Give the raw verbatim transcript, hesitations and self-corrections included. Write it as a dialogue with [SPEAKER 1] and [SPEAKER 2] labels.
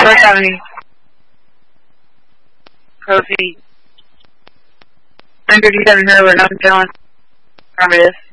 [SPEAKER 1] don't have any proceeds. I figured you haven't heard what I'm doing from it is.